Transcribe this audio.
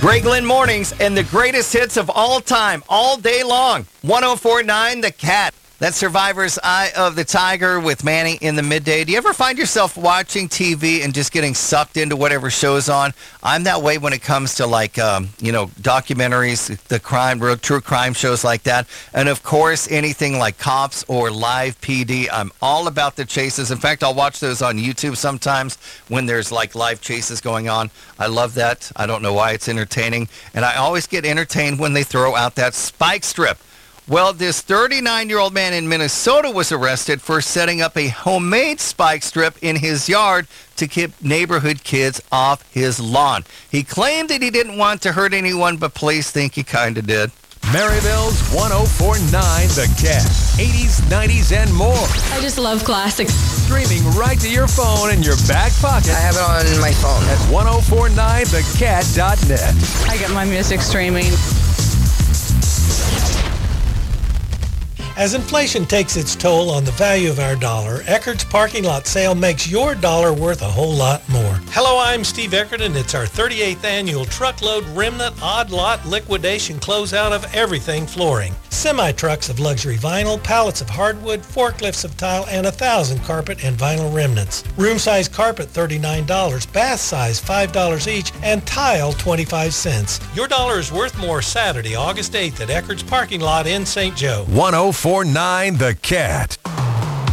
Greg Lynn Mornings and the greatest hits of all time, all day long. 104.9 The Cat. That's Survivor's Eye of the Tiger with Manny in the midday. Do you ever find yourself watching TV and just getting sucked into whatever show's on? I'm that way when it comes to documentaries, the crime, real true crime shows like that. And of course, anything like Cops or Live PD. I'm all about the chases. In fact, I'll watch those on YouTube sometimes when there's like live chases going on. I love that. I don't know why it's entertaining. And I always get entertained when they throw out that spike strip. Well, this 39-year-old man in Minnesota was arrested for setting up a homemade spike strip in his yard to keep neighborhood kids off his lawn. He claimed that he didn't want to hurt anyone, but police think he kind of did. Maryville's 104.9 The Cat. 80s, 90s, and more. I just love classics. Streaming right to your phone in your back pocket. I have it on my phone. At 1049thecat.net. I get my music streaming. As inflation takes its toll on the value of our dollar, Eckerd's parking lot sale makes your dollar worth a whole lot more. Hello, I'm Steve Eckerd, and it's our 38th annual Truckload Remnant Odd Lot Liquidation Closeout of everything flooring. Semi-trucks of luxury vinyl, pallets of hardwood, forklifts of tile, and 1,000 carpet and vinyl remnants. Room-size carpet, $39, bath size, $5 each, and tile, 25 cents. Your dollar is worth more Saturday, August 8th at Eckerd's parking lot in St. Joe. 1049 The Cat.